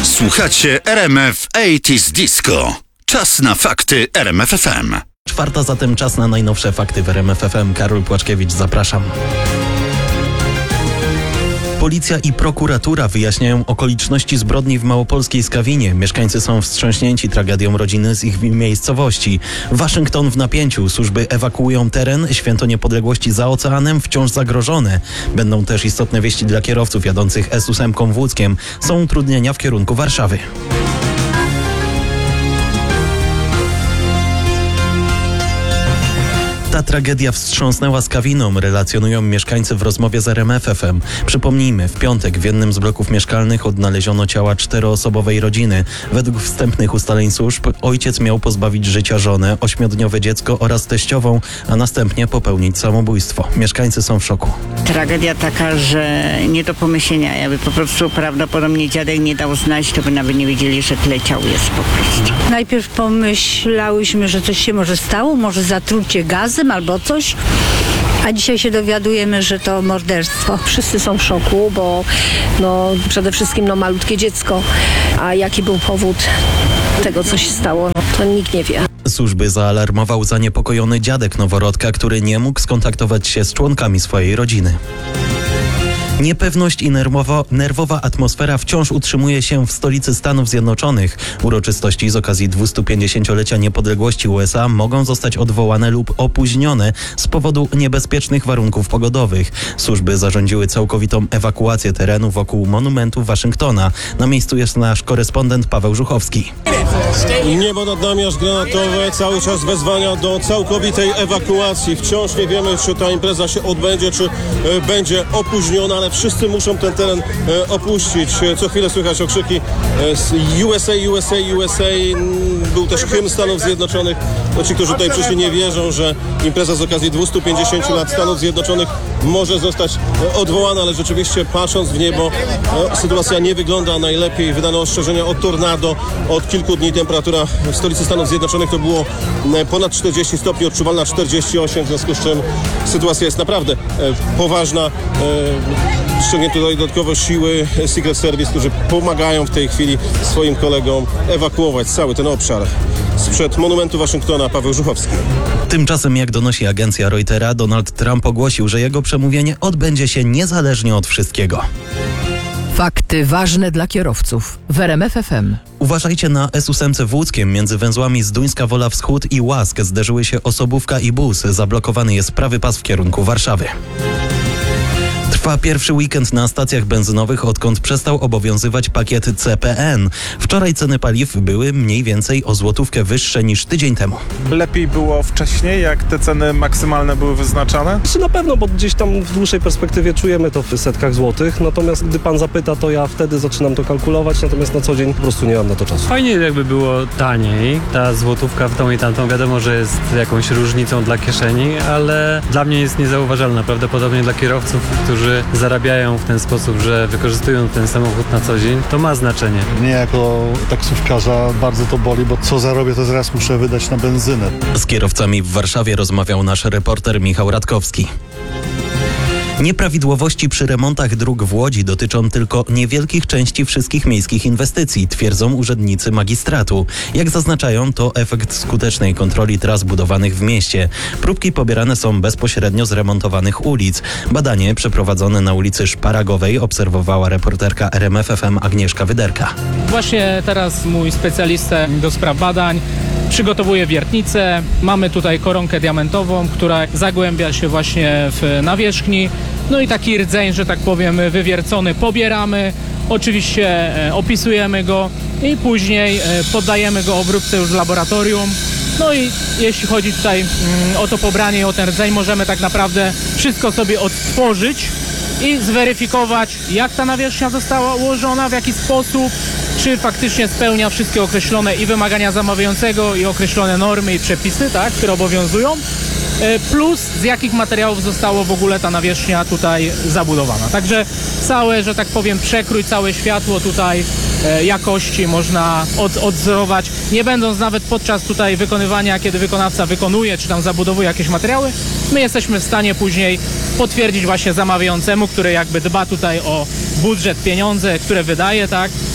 Słuchacie RMF 80s Disco. Czas na fakty RMF FM. Czwarta, zatem czas na najnowsze fakty w RMF FM. Karol Płaczkiewicz, zapraszam. Policja i prokuratura wyjaśniają okoliczności zbrodni w małopolskiej Skawinie. Mieszkańcy są wstrząśnięci tragedią rodziny z ich miejscowości. Waszyngton w napięciu. Służby ewakuują teren. Święto Niepodległości za oceanem wciąż zagrożone. Będą też istotne wieści dla kierowców jadących S8 w Łódzkiem. Są utrudnienia w kierunku Warszawy. Ta tragedia wstrząsnęła Skawiną, relacjonują mieszkańcy w rozmowie z RMF FM. Przypomnijmy, w piątek w jednym z bloków mieszkalnych odnaleziono ciała 4-osobowej rodziny. Według wstępnych ustaleń służb ojciec miał pozbawić życia żonę, 8-dniowe dziecko oraz teściową, a następnie popełnić samobójstwo. Mieszkańcy są w szoku. Tragedia taka, że nie do pomyślenia. Jakby po prostu prawdopodobnie dziadek nie dał znać, to by nawet nie wiedzieli, że tyle ciał jest po prostu. Najpierw pomyślałyśmy, że coś się może stało, może zatrucie gazem albo coś, a dzisiaj się dowiadujemy, że to morderstwo. Wszyscy są w szoku, bo przede wszystkim malutkie dziecko, a jaki był powód tego, co się stało, to nikt nie wie. Służby zaalarmował zaniepokojony dziadek noworodka, który nie mógł skontaktować się z członkami swojej rodziny. Niepewność i nerwowa atmosfera wciąż utrzymuje się w stolicy Stanów Zjednoczonych. Uroczystości z okazji 250-lecia niepodległości USA mogą zostać odwołane lub opóźnione z powodu niebezpiecznych warunków pogodowych. Służby zarządziły całkowitą ewakuację terenu wokół monumentu Waszyngtona. Na miejscu jest nasz korespondent Paweł Żuchowski. Niebo nad nami aż granatowe, cały czas wezwania do całkowitej ewakuacji. Wciąż nie wiemy, czy ta impreza się odbędzie, czy będzie opóźniona, ale wszyscy muszą ten teren opuścić. Co chwilę słychać okrzyki USA, USA, USA. Był też hymn Stanów Zjednoczonych. No ci, którzy tutaj przyszli, nie wierzą, że impreza z okazji 250 lat Stanów Zjednoczonych może zostać odwołana, ale rzeczywiście patrząc w niebo, sytuacja nie wygląda najlepiej. Wydano ostrzeżenia o tornado. Od kilku dni temperatura w stolicy Stanów Zjednoczonych to było ponad 40 stopni, odczuwalna 48, w związku z czym sytuacja jest naprawdę poważna. Ściągnięto tutaj dodatkowo siły Secret Service, którzy pomagają w tej chwili swoim kolegom ewakuować cały ten obszar. Sprzed monumentu Waszyngtona Paweł Żuchowski. Tymczasem, jak donosi agencja Reutera, Donald Trump ogłosił, że jego przemówienie odbędzie się niezależnie od wszystkiego. Fakty ważne dla kierowców w RMF FM. Uważajcie na S8 w Łódzkiem. Między węzłami Zduńska Wola Wschód i Łask zderzyły się osobówka i bus. Zablokowany jest prawy pas w kierunku Warszawy. Trwa pierwszy weekend na stacjach benzynowych, odkąd przestał obowiązywać pakiet CPN. Wczoraj ceny paliw były mniej więcej o złotówkę wyższe niż tydzień temu. Lepiej było wcześniej, jak te ceny maksymalne były wyznaczane? Na pewno, bo gdzieś tam w dłuższej perspektywie czujemy to w setkach złotych, natomiast gdy pan zapyta, to ja wtedy zaczynam to kalkulować, natomiast na co dzień po prostu nie mam na to czasu. Fajnie jakby było taniej, ta złotówka w tą i tamtą, wiadomo, że jest jakąś różnicą dla kieszeni, ale dla mnie jest niezauważalna, prawdopodobnie dla kierowców, którzy zarabiają w ten sposób, że wykorzystują ten samochód na co dzień, to ma znaczenie. Mnie jako taksówkarza bardzo to boli, bo co zarobię, to zaraz muszę wydać na benzynę. Z kierowcami w Warszawie rozmawiał nasz reporter Michał Radkowski. Nieprawidłowości przy remontach dróg w Łodzi dotyczą tylko niewielkich części wszystkich miejskich inwestycji, twierdzą urzędnicy magistratu. Jak zaznaczają, to efekt skutecznej kontroli tras budowanych w mieście. Próbki pobierane są bezpośrednio z remontowanych ulic. Badanie przeprowadzone na ulicy Szparagowej obserwowała reporterka RMF FM Agnieszka Wyderka. Właśnie teraz mój specjalista do spraw badań przygotowuje wiertnicę. Mamy tutaj koronkę diamentową, która zagłębia się właśnie w nawierzchni. No i taki rdzeń, że tak powiem, wywiercony pobieramy. Oczywiście opisujemy go i później poddajemy go obróbce już w laboratorium. No i jeśli chodzi tutaj o to pobranie i o ten rdzeń, możemy tak naprawdę wszystko sobie odtworzyć i zweryfikować, jak ta nawierzchnia została ułożona, w jaki sposób, czy faktycznie spełnia wszystkie określone i wymagania zamawiającego, i określone normy i przepisy, tak, które obowiązują, plus z jakich materiałów zostało w ogóle ta nawierzchnia tutaj zabudowana. Także całe, że tak powiem, przekrój, całe światło tutaj jakości można odzorować, nie będąc nawet podczas tutaj wykonywania, kiedy wykonawca wykonuje, czy tam zabudowuje jakieś materiały, my jesteśmy w stanie później potwierdzić właśnie zamawiającemu, który jakby dba tutaj o budżet, pieniądze, które wydaje, tak,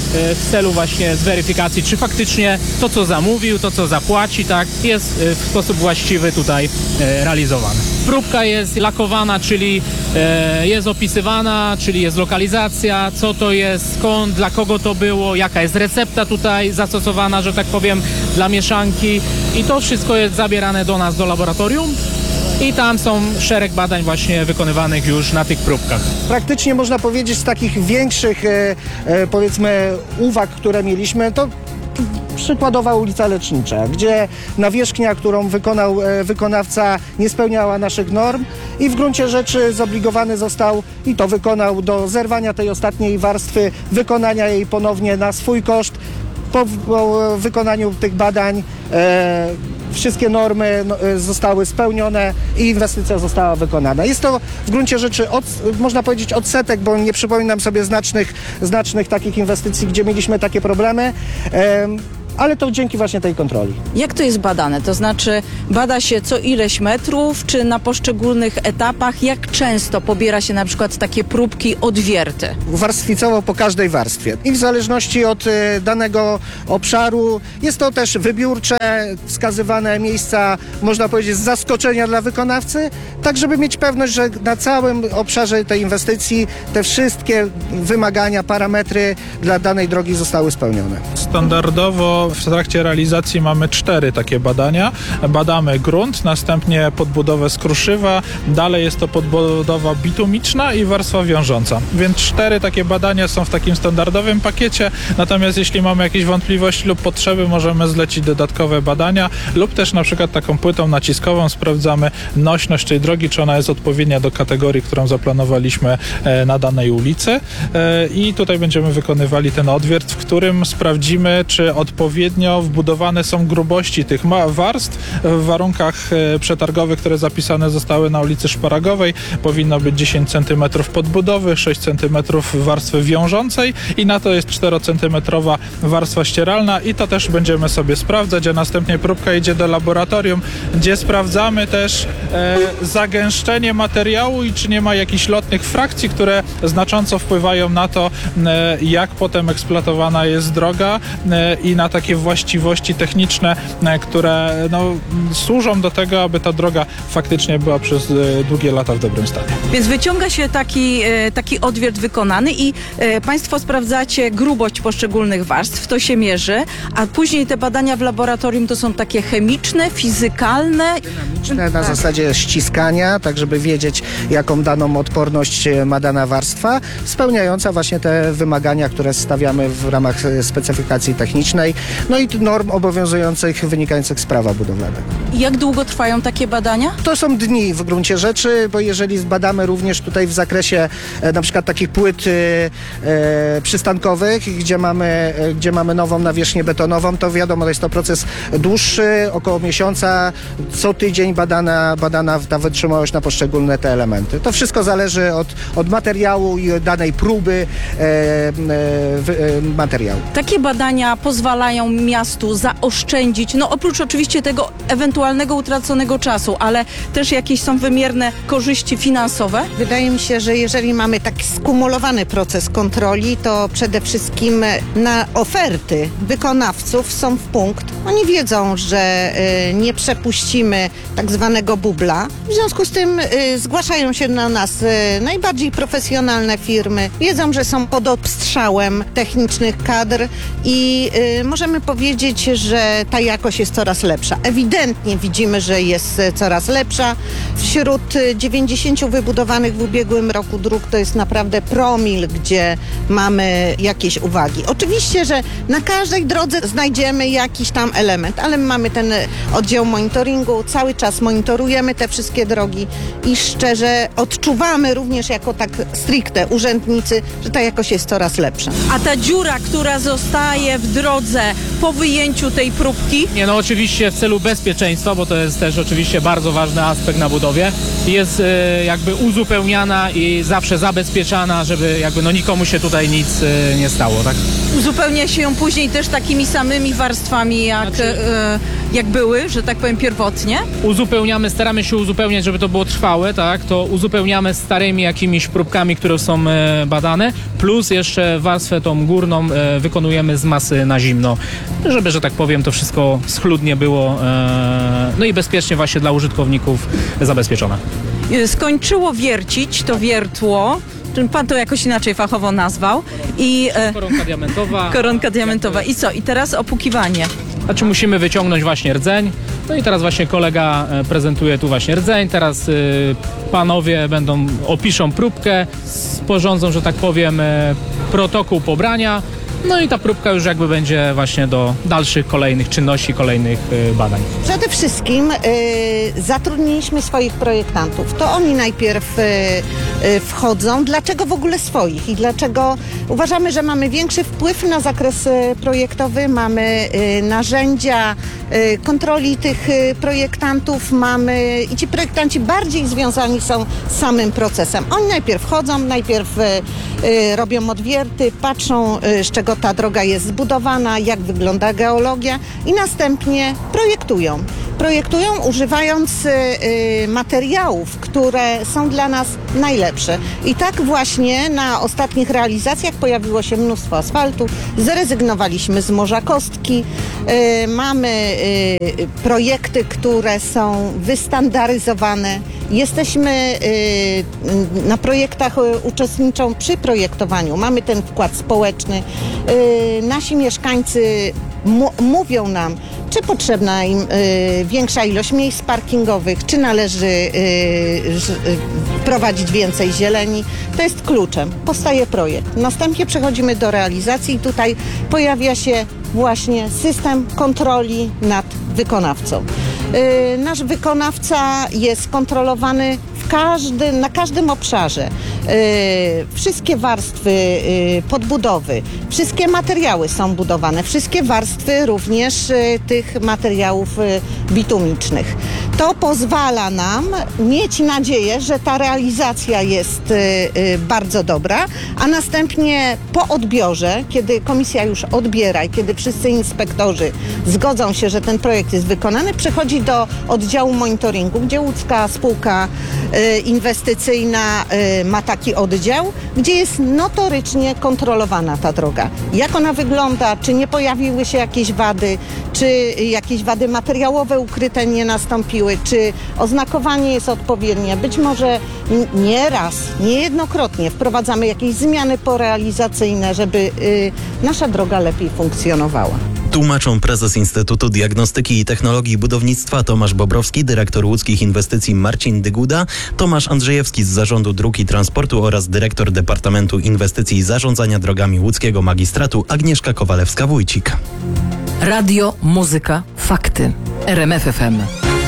w celu właśnie zweryfikacji, czy faktycznie to, co zamówił, to, co zapłaci, tak, jest w sposób właściwy tutaj realizowane. Próbka jest lakowana, czyli jest opisywana, czyli jest lokalizacja, co to jest, skąd, dla kogo to było, jaka jest recepta tutaj zastosowana, że tak powiem, dla mieszanki i to wszystko jest zabierane do nas do laboratorium i tam są szereg badań właśnie wykonywanych już na tych próbkach. Praktycznie można powiedzieć z takich większych powiedzmy uwag, które mieliśmy, to przykładowa ulica Lecznicza, gdzie nawierzchnia, którą wykonał wykonawca, nie spełniała naszych norm i w gruncie rzeczy zobligowany został i to wykonał do zerwania tej ostatniej warstwy, wykonania jej ponownie na swój koszt. Po wykonaniu tych badań wszystkie normy zostały spełnione i inwestycja została wykonana. Jest to w gruncie rzeczy, można powiedzieć, odsetek, bo nie przypominam sobie znacznych takich inwestycji, gdzie mieliśmy takie problemy. Ale to dzięki właśnie tej kontroli. Jak to jest badane? To znaczy bada się co ileś metrów, czy na poszczególnych etapach? Jak często pobiera się na przykład takie próbki odwierty? Warstwicowo po każdej warstwie. I w zależności od danego obszaru jest to też wybiórcze, wskazywane miejsca, można powiedzieć, z zaskoczenia dla wykonawcy, tak żeby mieć pewność, że na całym obszarze tej inwestycji te wszystkie wymagania, parametry dla danej drogi zostały spełnione. Standardowo w trakcie realizacji mamy 4 takie badania. Badamy grunt, następnie podbudowę z kruszywa, dalej jest to podbudowa bitumiczna i warstwa wiążąca. Więc 4 takie badania są w takim standardowym pakiecie, natomiast jeśli mamy jakieś wątpliwości lub potrzeby, możemy zlecić dodatkowe badania lub też na przykład taką płytą naciskową sprawdzamy nośność tej drogi, czy ona jest odpowiednia do kategorii, którą zaplanowaliśmy na danej ulicy i tutaj będziemy wykonywali ten odwiert, w którym sprawdzimy, czy odpowiednio wbudowane są grubości tych warstw. W warunkach przetargowych, które zapisane zostały na ulicy Szparagowej, powinno być 10 cm podbudowy, 6 cm warstwy wiążącej i na to jest 4 cm warstwa ścieralna i to też będziemy sobie sprawdzać, a następnie próbka idzie do laboratorium, gdzie sprawdzamy też zagęszczenie materiału i czy nie ma jakichś lotnych frakcji, które znacząco wpływają na to, jak potem eksploatowana jest droga i na takie właściwości techniczne, które służą do tego, aby ta droga faktycznie była przez długie lata w dobrym stanie. Więc wyciąga się taki odwiert wykonany i Państwo sprawdzacie grubość poszczególnych warstw, to się mierzy, a później te badania w laboratorium to są takie chemiczne, fizykalne. Na zasadzie ściskania, tak żeby wiedzieć, jaką daną odporność ma dana warstwa, spełniająca właśnie te wymagania, które stawiamy w ramach specyfikacji technicznej, no i norm obowiązujących wynikających z prawa budowlanego. Jak długo trwają takie badania? To są dni w gruncie rzeczy, bo jeżeli zbadamy również tutaj w zakresie na przykład takich płyt przystankowych, gdzie mamy nową nawierzchnię betonową, to wiadomo, jest to proces dłuższy, około miesiąca, co tydzień badana ta wytrzymałość na poszczególne te elementy. To wszystko zależy od materiału i danej próby materiału. Takie badania pozwalają miastu zaoszczędzić, oprócz oczywiście tego ewentualnego utraconego czasu, ale też jakieś są wymierne korzyści finansowe? Wydaje mi się, że jeżeli mamy taki skumulowany proces kontroli, to przede wszystkim na oferty wykonawców są w punkt. Oni wiedzą, że nie przepuścimy tak zwanego bubla. W związku z tym zgłaszają się na nas najbardziej profesjonalne firmy. Wiedzą, że są pod obstrzałem technicznych kadr i możemy powiedzieć, że ta jakość jest coraz lepsza. Ewidentnie widzimy, że jest coraz lepsza. Wśród 90 wybudowanych w ubiegłym roku dróg to jest naprawdę promil, gdzie mamy jakieś uwagi. Oczywiście, że na każdej drodze znajdziemy jakiś tam element, ale my mamy ten oddział monitoringu, cały czas monitorujemy te wszystkie drogi i szczerze odczuwamy również jako tak stricte urzędnicy, że ta jakość jest coraz lepsza. A ta dziura, która zostaje w drodze po wyjęciu tej próbki? Nie, no oczywiście w celu bezpieczeństwa, bo to jest też oczywiście bardzo ważny aspekt na budowie, jest jakby uzupełniana i zawsze zabezpieczana, żeby jakby no nikomu się tutaj nic nie stało, tak? Uzupełnia się ją później też takimi samymi warstwami, jak były, że tak powiem, pierwotnie? Uzupełniamy, staramy się uzupełniać, żeby to było trwałe, tak? To uzupełniamy starymi jakimiś próbkami, które są badane, plus jeszcze warstwę tą górną wykonujemy z masy na zimno, żeby, że tak powiem, to wszystko schludnie było, no i bezpiecznie właśnie dla użytkowników zabezpieczone. Skończyło wiercić to wiertło, pan to jakoś inaczej fachowo nazwał. Koronka diamentowa. Koronka diamentowa. I co? I teraz opukiwanie. Znaczy musimy wyciągnąć właśnie rdzeń. No i teraz właśnie kolega prezentuje tu właśnie rdzeń. Teraz panowie opiszą próbkę, sporządzą, że tak powiem, protokół pobrania. No i ta próbka już jakby będzie właśnie do dalszych kolejnych czynności, kolejnych badań. Przede wszystkim zatrudniliśmy swoich projektantów. To oni najpierw wchodzą. Dlaczego w ogóle swoich? I dlaczego uważamy, że mamy większy wpływ na zakres projektowy, mamy narzędzia kontroli tych projektantów, i ci projektanci bardziej związani są z samym procesem. Oni najpierw wchodzą, najpierw robią odwierty, patrzą, z czego ta droga jest zbudowana, jak wygląda geologia i następnie projektują. Projektują używając materiałów, które są dla nas najlepsze. I tak właśnie na ostatnich realizacjach pojawiło się mnóstwo asfaltu, zrezygnowaliśmy z morza kostki, mamy projekty, które są wystandaryzowane. Jesteśmy na projektach, uczestniczą przy projektowaniu, mamy ten wkład społeczny. Nasi mieszkańcy mówią nam, czy potrzebna im większa ilość miejsc parkingowych, czy należy prowadzić więcej zieleni. To jest kluczem. Powstaje projekt. Następnie przechodzimy do realizacji i tutaj pojawia się właśnie system kontroli nad wykonawcą. Nasz wykonawca jest kontrolowany na każdym obszarze. Wszystkie warstwy podbudowy, wszystkie materiały są budowane, wszystkie warstwy również tych materiałów bitumicznych. To pozwala nam mieć nadzieję, że ta realizacja jest bardzo dobra, a następnie po odbiorze, kiedy komisja już odbiera i kiedy wszyscy inspektorzy zgodzą się, że ten projekt jest wykonany, przechodzi do oddziału monitoringu, gdzie łódzka spółka inwestycyjna ma taki oddział, gdzie jest notorycznie kontrolowana ta droga. Jak ona wygląda, czy nie pojawiły się jakieś wady, czy jakieś wady materiałowe ukryte nie nastąpiły, czy oznakowanie jest odpowiednie. Być może nie raz, niejednokrotnie wprowadzamy jakieś zmiany porealizacyjne, żeby nasza droga lepiej funkcjonowała. Tłumaczą prezes Instytutu Diagnostyki i Technologii Budownictwa Tomasz Bobrowski, dyrektor łódzkich inwestycji Marcin Dyguda, Tomasz Andrzejewski z Zarządu Dróg i Transportu oraz dyrektor Departamentu Inwestycji i Zarządzania Drogami Łódzkiego Magistratu Agnieszka Kowalewska-Wójcik. Radio, muzyka, fakty. RMF FM.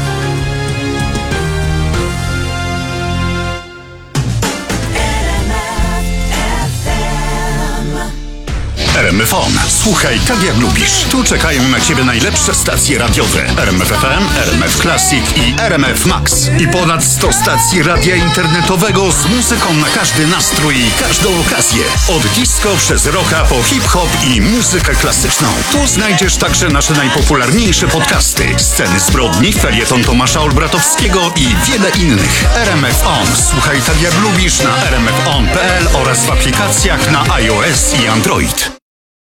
RMF On. Słuchaj tak jak lubisz. Tu czekają na Ciebie najlepsze stacje radiowe. RMF FM, RMF Classic i RMF Max. I ponad 100 stacji radia internetowego z muzyką na każdy nastrój i każdą okazję. Od disco przez rocka po hip-hop i muzykę klasyczną. Tu znajdziesz także nasze najpopularniejsze podcasty. Sceny zbrodni, felieton Tomasza Olbratowskiego i wiele innych. RMF On. Słuchaj tak jak lubisz na rmfon.pl oraz w aplikacjach na iOS i Android.